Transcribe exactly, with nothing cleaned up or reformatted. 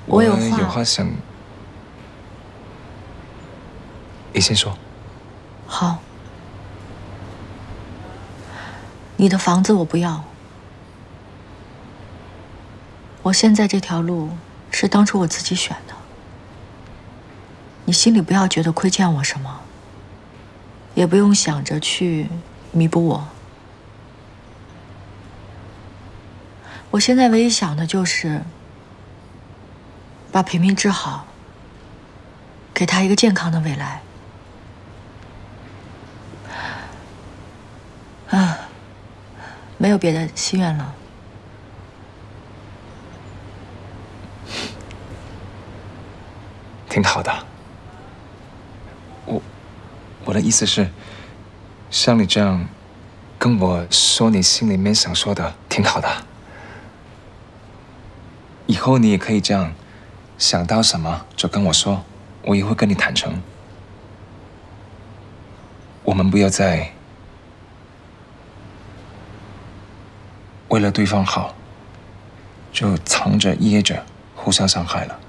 我有话， 有话想。你先说。 好。你的房子我不要。我现在这条路是当初我自己选的，你心里不要觉得亏欠我什么，也不用想着去弥补我。我现在唯一想的就是把平平治好，给他一个健康的未来。啊，没有别的心愿了。 挺好的。我我的意思是，像你这样跟我说你心里面想说的，挺好的。以后你也可以这样，想到什么就跟我说，我也会跟你坦诚。我们不要再为了对方好，就藏着掖着，互相伤害了。